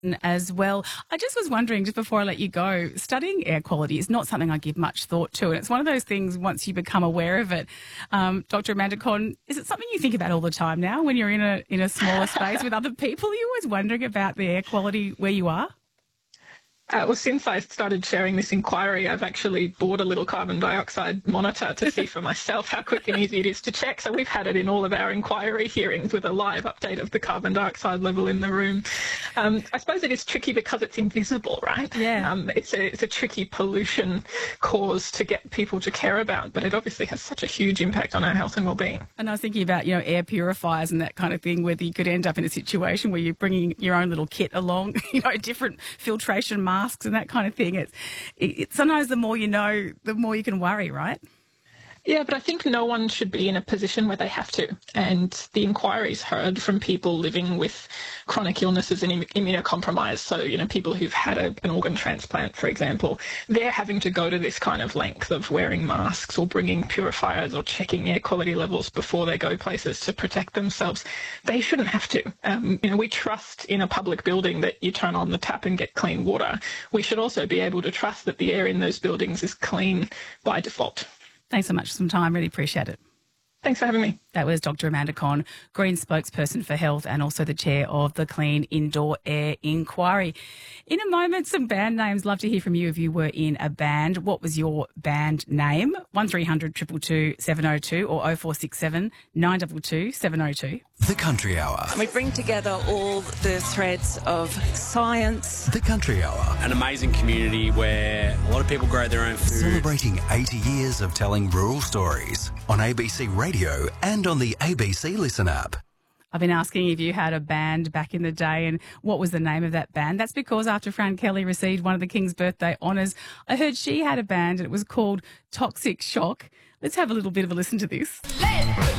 as well. I just was wondering, just before I let you go, studying air quality is not something I give much thought to, and it's one of those things once you become aware of it. Dr. Amanda Conn, is it something you think about all the time now when you're in a smaller space with other people? Are you always wondering about the air quality where you are? Well, since I started sharing this inquiry, I've actually bought a little carbon dioxide monitor to see for myself how quick and easy it is to check. So we've had it in all of our inquiry hearings with a live update of the carbon dioxide level in the room. I suppose it is tricky because it's invisible, right? Yeah. It's a tricky pollution cause to get people to care about, but it obviously has such a huge impact on our health and well-being. And I was thinking about, air purifiers and that kind of thing, whether you could end up in a situation where you're bringing your own little kit along, different filtration masks and that kind of thing. It's sometimes the more you know, the more you can worry, right? Yeah, but I think no one should be in a position where they have to. And the inquiries heard from people living with chronic illnesses and immunocompromised. So, people who've had an organ transplant, for example, they're having to go to this kind of length of wearing masks or bringing purifiers or checking air quality levels before they go places to protect themselves. They shouldn't have to. We trust in a public building that you turn on the tap and get clean water. We should also be able to trust that the air in those buildings is clean by default. Thanks so much for some time. Really appreciate it. Thanks for having me. That was Dr. Amanda Conn, Green spokesperson for health and also the chair of the Clean Indoor Air Inquiry. In a moment, some band names. Love to hear from you if you were in a band. What was your band name? 1300 222 702 or 0467 922 702. The Country Hour. We bring together all the threads of science. The Country Hour. An amazing community where a lot of people grow their own food. Celebrating 80 years of telling rural stories on ABC Radio and on the ABC Listen app. I've been asking if you had a band back in the day and what was the name of that band. That's because after Fran Kelly received one of the King's birthday honours, I heard she had a band and it was called Toxic Shock. Let's have a little bit of a listen to this.